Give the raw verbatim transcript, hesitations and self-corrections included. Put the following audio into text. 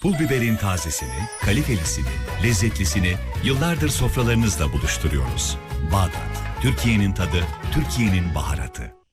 Pul biberin tazesini, kalitelisini, lezzetlisini yıllardır sofralarınızla buluşturuyoruz. Bağdat, Türkiye'nin tadı, Türkiye'nin baharatı.